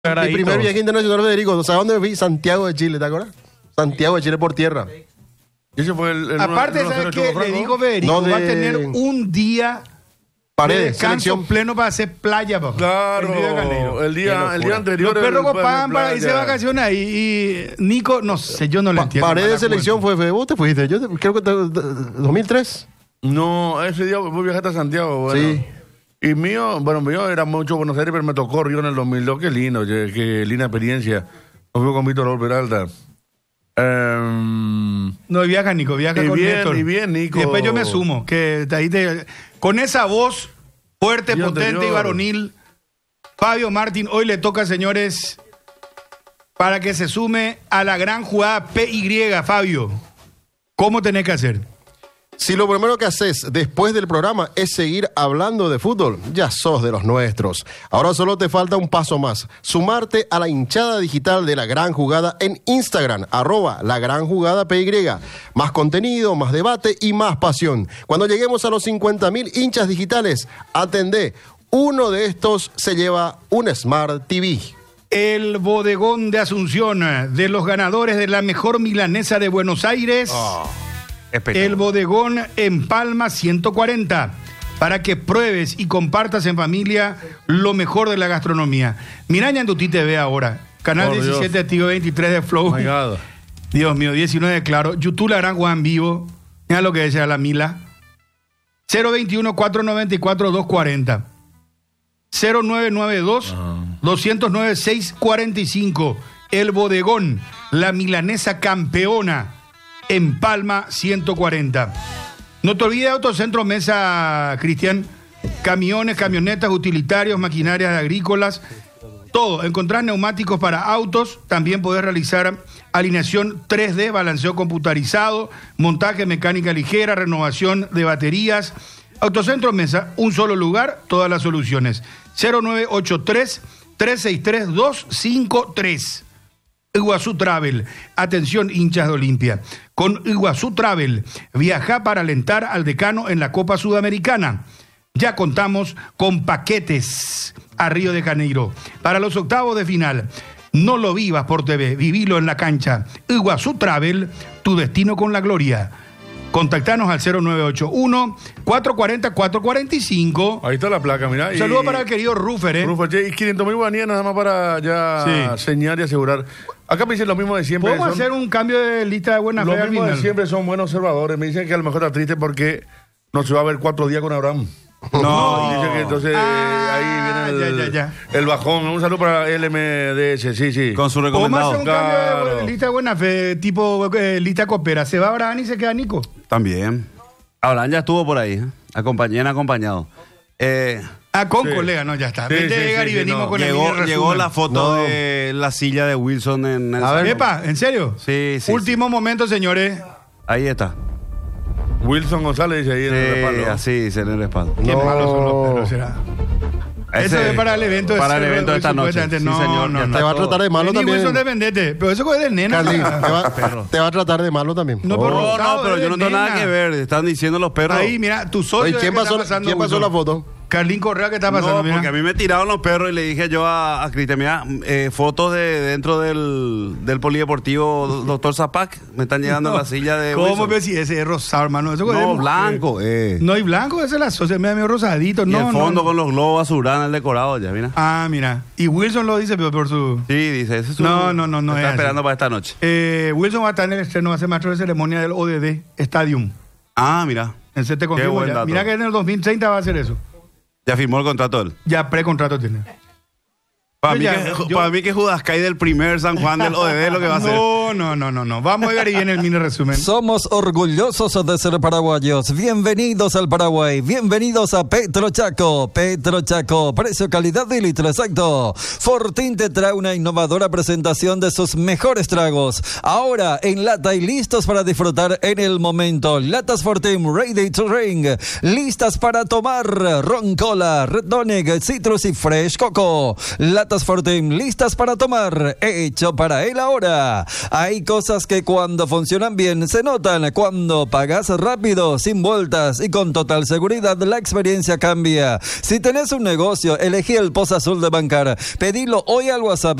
Mi primer viaje internacional, Federico, ¿sabes dónde vi? Santiago de Chile, ¿te acuerdas? Santiago de Chile por tierra. Y ese fue el aparte, ¿sabes qué? Le digo, Federico, va a tener un día Paredes, de descanso selección pleno para hacer playa, papá. Claro, el día anterior. Los perros copaban para irse de vacaciones ahí. Y Nico, no sé, yo no le entiendo. Paredes de selección fue, vos te fuiste, yo creo que 2003. No, ese día vos viajaste a Santiago, bueno. Sí. Y mío era mucho Buenos Aires, pero me tocó Río en el 2002, qué lindo, qué linda experiencia. Nos fui con Víctor Raúl Peralta. No, viaja Nico, viaja con Néstor. Y bien, Nico. Y después yo me sumo, que ahí con esa voz fuerte, potente y varonil, Fabio Martín, hoy le toca, señores, para que se sume a la gran jugada PY, Fabio. ¿Cómo tenés que hacer? Si lo primero que haces después del programa es seguir hablando de fútbol, ya sos de los nuestros. Ahora solo te falta un paso más. Sumarte a la hinchada digital de La Gran Jugada en Instagram, @LaGranJugadaPY. Más contenido, más debate y más pasión. Cuando lleguemos a los 50.000 hinchas digitales, atendé. Uno de estos se lleva un Smart TV. El bodegón de Asunción, de los ganadores de la mejor milanesa de Buenos Aires. El bodegón en Palma 140, para que pruebes y compartas en familia lo mejor de la gastronomía. Miraña en tu TV ahora, canal 17, activo 23 de Flow. Oh my God. Dios mío, 19 de Claro. YouTube La Gran Jugada en vivo. Mira lo que decía la Mila. 021-494-240. 0992-209-645. El bodegón, la milanesa campeona. En Palma 140. No te olvides de Autocentro Mesa, Cristian. Camiones, camionetas, utilitarios, maquinarias agrícolas, todo. Encontrás neumáticos para autos. También podés realizar alineación 3D, balanceo computarizado, montaje mecánica ligera, renovación de baterías. Autocentro Mesa, un solo lugar, todas las soluciones. 0983-363-253. Iguazú Travel, atención hinchas de Olimpia, con Iguazú Travel, viaja para alentar al decano en la Copa Sudamericana. Ya contamos con paquetes a Río de Janeiro para los octavos de final. No lo vivas por TV, vivilo en la cancha. Iguazú Travel, tu destino con la gloria. Contactanos al 0981-440-445. Ahí está la placa, mirá. Un saludo para el querido Rufer, Rufer, y 500.000 guaníes nada más para ya señalar y asegurar. Acá me dicen lo mismo de siempre. ¿Podemos hacer un cambio de lista de buena fe al final? Los mismos de siempre son buenos observadores. Me dicen que a lo mejor está triste porque no se va a ver 4 días con Abraham. No. Dice que entonces ahí viene el bajón. Un saludo para LMDS, sí. Con su recomendado. ¿Cómo hacer un cambio de lista de buena fe, tipo lista copera? ¿Se va Abraham y se queda Nico? También. Abraham ya estuvo por ahí, acompañado. Con colega, no, ya está. Venimos con el resumen. Llegó la foto de la silla de Wilson en el... A ver, Epa, ¿en serio? Sí. Último momento, señores. Ahí está. Wilson González dice ahí en el respaldo. Así dice en el respaldo. Qué malos son los perros, será. Eso es para el evento de esta noche. Sí, señor. Te va a tratar de malo también. Wilson, defendete. Pero eso es de nena. Carly, te va a tratar de malo también. No, pero yo no tengo nada que ver. Están diciendo los perros. Ahí, mira, tu socio. ¿Quién pasó la foto? Carlín Correa, ¿qué está pasando? No, porque a mí me tiraron los perros y le dije yo a Cristian, mira, fotos de dentro del polideportivo Dr. Zapac, me están llegando en la silla de ¿Cómo ves si ese es rosado, hermano? Eso no, blanco. No, y blanco, ese es la socia, me da medio rosadito. Y el fondo con los globos azulana, el decorado ya, mira. Ah, mira. Y Wilson lo dice, pero por su... Sí, dice, ese es su... No. Está esperando para esta noche. Wilson va a estar en el estreno, va a ser maestro de ceremonia del ODD Stadium. Ah, mira. En CT Contigo. Mira que en el 2030 va a hacer eso. Ya firmó el contrato él. Ya precontrato tiene. Para mí que Judas cae del primer San Juan del ODD lo que va a hacer. No. Vamos a ver y viene el mini resumen. Somos orgullosos de ser paraguayos. Bienvenidos al Paraguay. Bienvenidos a Petrochaco. Petrochaco, precio, calidad y litro exacto. Fortín te trae una innovadora presentación de sus mejores tragos. Ahora en lata y listos para disfrutar en el momento. Latas Fortín ready to drink. Listas para tomar. Ron Cola, Red Tonic, Citrus y Fresh Coco. Latas Fortín listas para tomar. Hecho para él ahora. Hay cosas que cuando funcionan bien se notan. Cuando pagas rápido, sin vueltas y con total seguridad, la experiencia cambia. Si tenés un negocio, elegí el POS Azul de Bancar. Pedilo hoy al WhatsApp